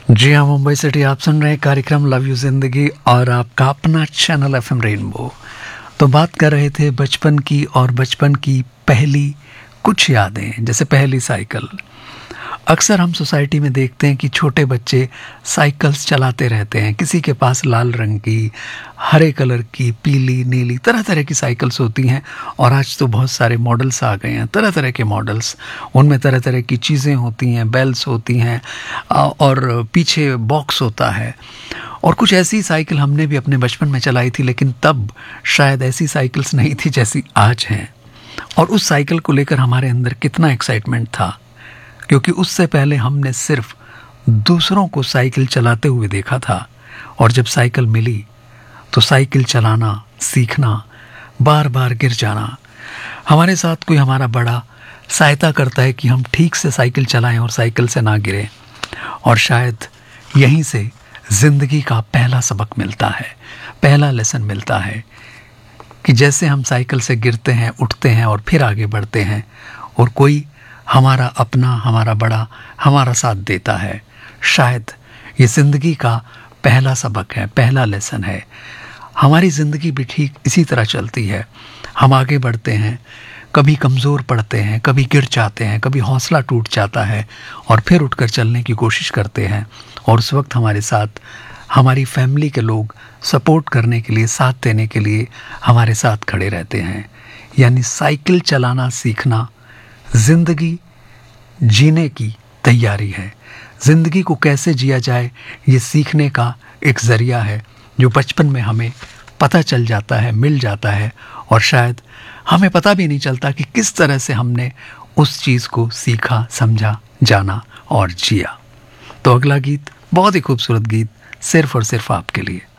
जी हाँ, मुंबई सिटी आप सुन रहे हैं कार्यक्रम लव यू जिंदगी और आपका अपना चैनल एफएम रेनबो। तो बात कर रहे थे बचपन की और बचपन की पहली कुछ यादें, जैसे पहली साइकिल। अक्सर हम सोसाइटी में देखते हैं कि छोटे बच्चे साइकिल्स चलाते रहते हैं। किसी के पास लाल रंग की, हरे कलर की, पीली, नीली, तरह तरह की साइकिल्स होती हैं। और आज तो बहुत सारे मॉडल्स आ गए हैं, तरह तरह के मॉडल्स। उनमें तरह तरह की चीज़ें होती हैं, बेल्स होती हैं और पीछे बॉक्स होता है। और कुछ ऐसी साइकिल हमने भी अपने बचपन में चलाई थी, लेकिन तब शायद ऐसी साइकिल्स नहीं थी जैसी आज हैं। और उस साइकिल को लेकर हमारे अंदर कितना एक्साइटमेंट था, क्योंकि उससे पहले हमने सिर्फ दूसरों को साइकिल चलाते हुए देखा था। और जब साइकिल मिली तो साइकिल चलाना सीखना, बार बार गिर जाना, हमारे साथ कोई हमारा बड़ा सहायता करता है कि हम ठीक से साइकिल चलाएं और साइकिल से ना गिरें। और शायद यहीं से ज़िंदगी का पहला सबक मिलता है, पहला लेसन मिलता है कि जैसे हम साइकिल से गिरते हैं, उठते हैं और फिर आगे बढ़ते हैं, और कोई हमारा अपना, हमारा बड़ा हमारा साथ देता है। शायद ये ज़िंदगी का पहला सबक है, पहला लेसन है। हमारी ज़िंदगी भी ठीक इसी तरह चलती है। हम आगे बढ़ते हैं, कभी कमज़ोर पड़ते हैं, कभी गिर जाते हैं, कभी हौसला टूट जाता है और फिर उठकर चलने की कोशिश करते हैं। और उस वक्त हमारे साथ हमारी फैमिली के लोग सपोर्ट करने के लिए, साथ देने के लिए हमारे साथ खड़े रहते हैं। यानी साइकिल चलाना सीखना ज़िंदगी जीने की तैयारी है। ज़िंदगी को कैसे जिया जाए, ये सीखने का एक ज़रिया है जो बचपन में हमें पता चल जाता है, मिल जाता है। और शायद हमें पता भी नहीं चलता कि किस तरह से हमने उस चीज़ को सीखा, समझा, जाना और जिया। तो अगला गीत बहुत ही खूबसूरत गीत सिर्फ और सिर्फ आपके लिए।